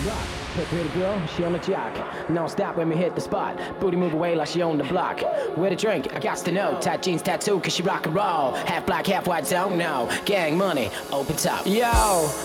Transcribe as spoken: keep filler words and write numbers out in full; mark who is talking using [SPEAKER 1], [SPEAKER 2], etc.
[SPEAKER 1] Hey, pretty girl, she on the jock. Non stop when we hit the spot. Booty move away like she on the block. Where to drink? I got to know. Tight jeans, tattoo, cause she rock and roll. Half black, half white, don't know. Gang money, open top. Yo,